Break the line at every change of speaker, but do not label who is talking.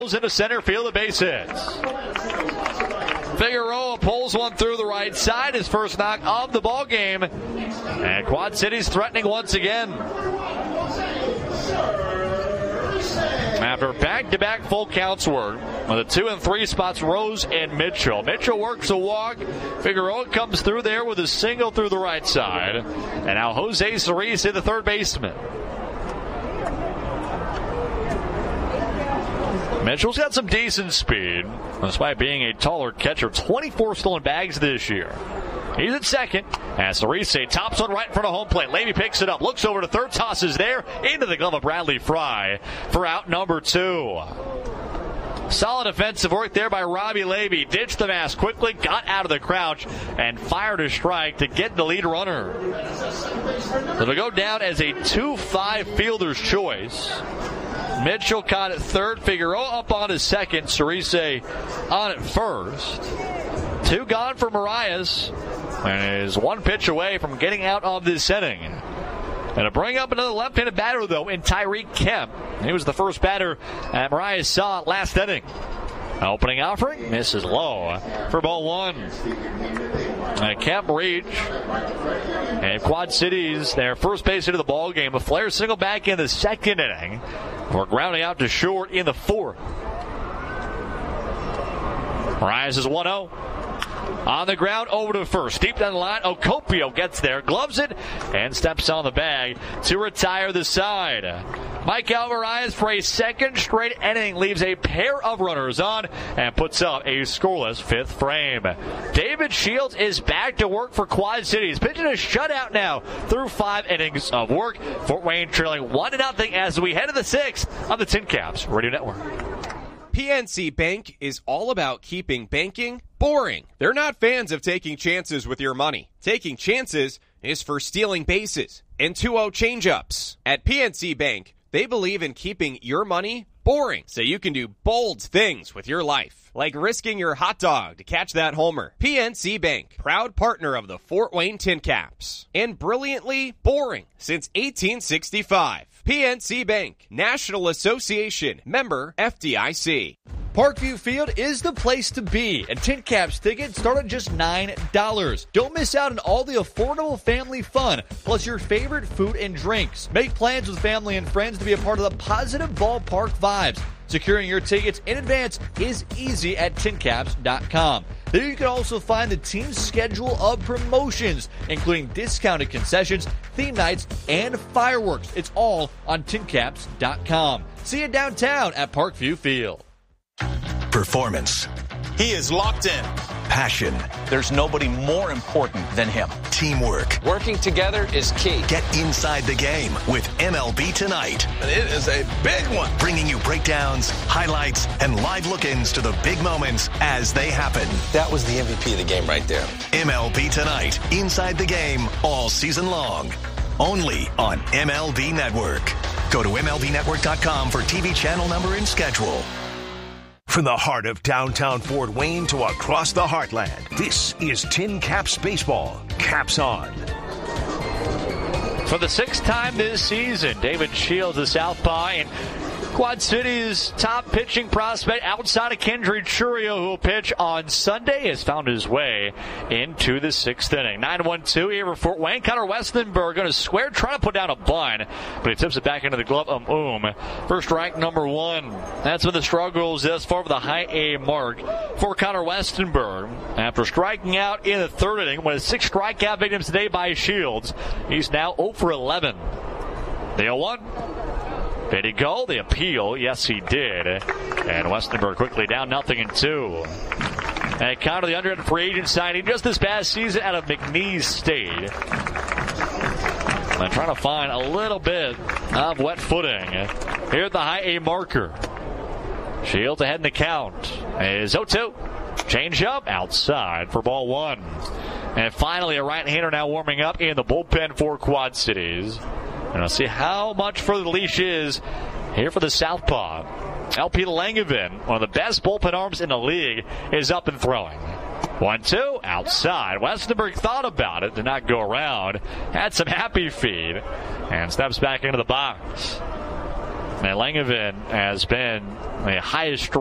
Into center field, the base hits. Figueroa pulls one through the right side, his first knock of the ball game, and Quad City's threatening once again. After back-to-back full counts were on the 2 and 3 spots, Rose and Mitchell. Mitchell works a walk. Figueroa comes through there with a single through the right side, and now Jose Cerise, the third baseman. Mitchell's got some decent speed, despite being a taller catcher. 24 stolen bags this year. He's at second, as Cerise tops one right in front of home plate. Levy picks it up, looks over to third, tosses there, into the glove of Bradley Fry for out number 2. Solid defensive work there by Robbie Levy. Ditched the mask quickly, got out of the crouch, and fired a strike to get the lead runner. It'll go down as a 2-5 fielder's choice. Mitchell caught at third, Figueroa up on his second, Cerise on at first. 2 gone for Marias, and is 1 pitch away from getting out of this inning. And to bring up another left-handed batter, though, in Tyreek Kemp. He was the first batter Marias saw last inning. Opening offering, misses low for ball 1. Kemp reach. And Quad Cities, their first base hit of the ball game. A Flair single back in the second inning. We're grounding out to short in the 4th. Marias is 1-0. On the ground, over to first. Deep down the line, Ocopio gets there, gloves it, and steps on the bag to retire the side. Mike Alvarez, for a second straight inning, leaves a pair of runners on and puts up a scoreless 5th frame. David Shields is back to work for Quad Cities, pitching a shutout now through 5 innings of work. Fort Wayne trailing 1-0 as we head to the 6th on the Tin Caps Radio Network.
PNC Bank is all about keeping banking boring. They're not fans of taking chances with your money. Taking chances is for stealing bases and 2-0 change-ups. At PNC Bank, they believe in keeping your money boring so you can do bold things with your life, like risking your hot dog to catch that homer. PNC Bank, proud partner of the Fort Wayne Tin Caps, and brilliantly boring since 1865. PNC Bank, National Association, member FDIC.
Parkview Field is the place to be, and Tin Caps tickets start at just $9. Don't miss out on all the affordable family fun, plus your favorite food and drinks. Make plans with family and friends to be a part of the positive ballpark vibes. Securing your tickets in advance is easy at tincaps.com. There you can also find the team's schedule of promotions, including discounted concessions, theme nights, and fireworks. It's all on tincaps.com. See you downtown at Parkview Field.
Performance.
He is locked in.
Passion.
There's nobody more important than him.
Teamwork.
Working together is key.
Get inside the game with MLB Tonight.
It is a big one.
Bringing you breakdowns, highlights, and live look-ins to the big moments as they happen.
That was the MVP of the game right there.
MLB Tonight. Inside the game all season long. Only on MLB Network. Go to MLBnetwork.com for TV channel number and schedule.
From the heart of downtown Fort Wayne to across the heartland, this is Tin Caps Baseball. Caps on.
For the 6th time this season, David Shields, the southpaw, and Quad City's top pitching prospect outside of Kendry Churio, who will pitch on Sunday, has found his way into the 6th inning. 9-1-2 here for Fort Wayne. Connor Westenberg going to square, trying to put down a bunt, but he tips it back into the glove of First strike number 1. That's been the struggles thus far for the high A mark for Connor Westenberg. After striking out in the 3rd inning, one of 6 strikeout victims today by Shields, he's now 0 for 11. The 0-1. Did he go? The appeal, yes he did. And Westenberg quickly down 0-2. And Connor, the undrafted free agent signing just this past season out of McNeese State. And trying to find a little bit of wet footing here at the high A marker. Shields ahead in the count. Is 0-2. Change up outside for ball 1. And finally a right-hander now warming up in the bullpen for Quad Cities. And we'll see how much further the leash is here for the southpaw. LP Langevin, one of the best bullpen arms in the league, is up and throwing. 1-2, outside. Westenberg thought about it, did not go around. Had some happy feet, and steps back into the box. Now, Langevin has been the highest